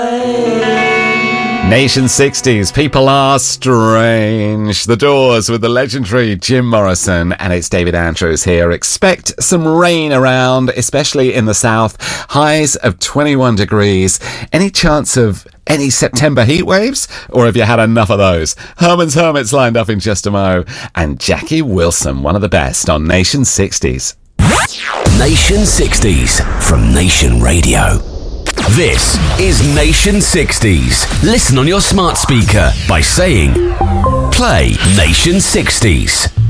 Nation 60s, people are strange. The Doors with the legendary Jim Morrison, and it's David Andrews here. Expect some rain around, especially in the south. Highs of 21 degrees. Any chance of any September heat waves? Or have you had enough of those? Herman's Hermits lined up in just a mo. And Jackie Wilson, one of the best on Nation 60s. Nation 60s from Nation Radio. This is Nation 60s. Listen on your smart speaker by saying, play Nation 60s.